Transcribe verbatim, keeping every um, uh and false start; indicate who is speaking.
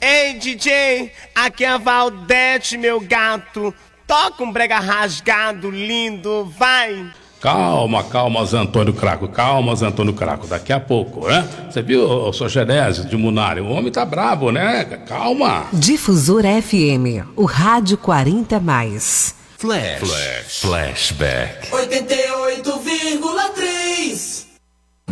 Speaker 1: Ei, D J, aqui é a Valdete, meu gato. Toca um brega rasgado, lindo, vai.
Speaker 2: Calma, calma, Zé Antônio Craco, calma, Zé Antônio Craco, daqui a pouco, né? Você viu, o seu Genésio de Munari, o homem tá brabo, né? Calma.
Speaker 3: Difusora F M, o rádio quarenta mais.
Speaker 4: Flash. Flash. Flashback.
Speaker 5: oitenta e oito vírgula três